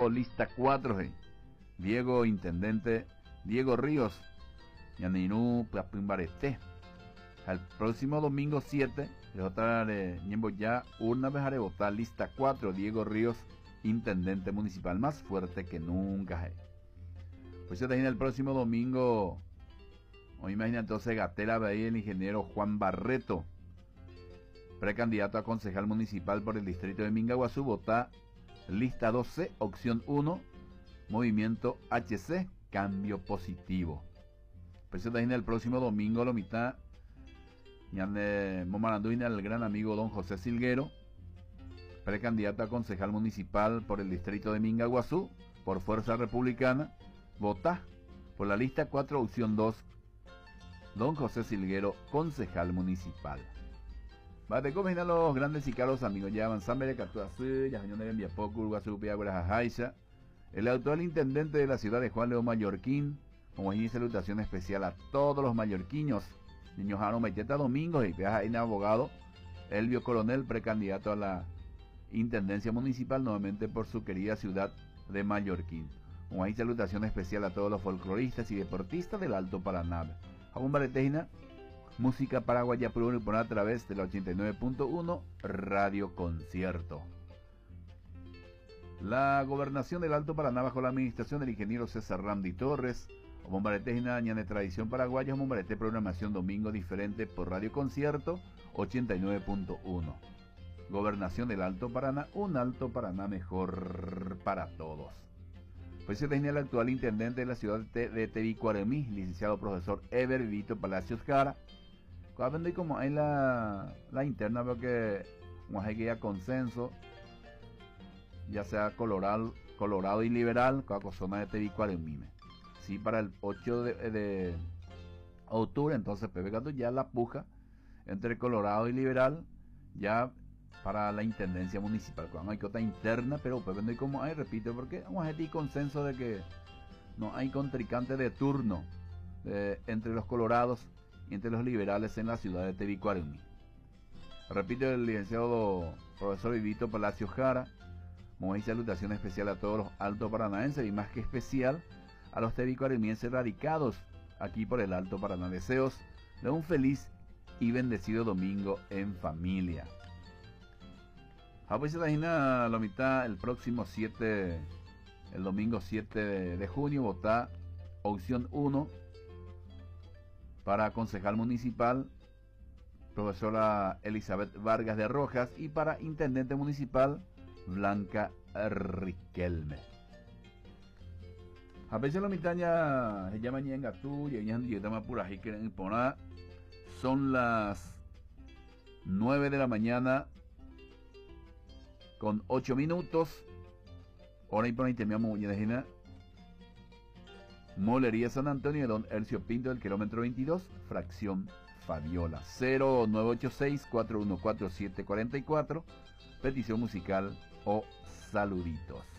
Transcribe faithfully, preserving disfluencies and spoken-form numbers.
o lista cuatro, hey. Diego Intendente, Diego Ríos, Yaninu Papimbarete. El próximo domingo siete, ya una vez haré votar lista cuatro, Diego Ríos, Intendente Municipal, más fuerte que nunca. Hey. Pues ya el próximo domingo, hoy imagina entonces Gatera veía el ingeniero Juan Barreto, precandidato a concejal municipal por el distrito de Mingaguazú, vota lista doce, opción uno, Movimiento H C, Cambio Positivo. Pues ya el próximo domingo, la mitad, ya de Momaranduina, el gran amigo don José Silguero, precandidato a concejal municipal por el distrito de Mingaguazú, por Fuerza Republicana, vota por la lista cuatro, opción dos, don José Silguero, concejal municipal. Bate comen a los grandes y caros amigos, ya avanzan de Catuazú, ya señor de Enviapoco, Uruguazú, Piagüera, Jajaisa, el actual intendente de la ciudad de Juan León Mallorquín, como y salutación especial a todos los mallorquiños, niños Jano Maiteta Domingos y Piajain abogado, Elvio Coronel, precandidato a la intendencia municipal, nuevamente por su querida ciudad de Mallorquín. Como hay salutación especial a todos los folcloristas y deportistas del Alto Paraná. Jabón Baretejina, música paraguaya por uno y por a través de la ochenta y nueve punto uno Radio Concierto. La gobernación del Alto Paraná bajo la administración del ingeniero César Randy Torres, o Bombaretejina, de tradición paraguaya, Bombarete programación domingo diferente por Radio Concierto ochenta y nueve punto uno. Gobernación del Alto Paraná, un Alto Paraná mejor para todos. Pues se tenía el actual intendente de la ciudad de Tebicuaremí, licenciado profesor Eber Vito Palacios Jara. Cuando como hay la, la interna, veo que como hay que ya consenso, ya sea colorado, colorado y liberal, con la zona de Tebicuaremí. Sí, para el ocho de, de octubre, entonces Pepe Gato ya la puja entre colorado y liberal, ya para la intendencia municipal. Cuando hay cota interna, pero pues no hay como hay, repito, porque vamos a tener consenso de que no hay contrincante de turno eh, entre los colorados y entre los liberales en la ciudad de Tebicuaremí. Repito, el licenciado profesor Vivito Palacio Jara, muy salutación especial a todos los alto paranaenses y más que especial a los tebicuaremienses radicados aquí por el Alto Paraná. Deseos de un feliz y bendecido domingo en familia. Pues la la mitad el próximo siete, el domingo siete de, de junio, vota opción uno para concejal municipal, profesora Elizabeth Vargas de Rojas, y para intendente municipal, Blanca Riquelme. A veces la mitad ya se llama en Gatú, y ya estamos por ahí quieren poner. Son las nueve de la mañana con ocho minutos. Ahora y por ahí terminamos de Molería San Antonio de don Ercio Pinto del kilómetro veintidós, fracción Fabiola. Cero nueve ocho seis, cuatro uno cuatro, siete cuatro cuatro. Petición musical o saluditos.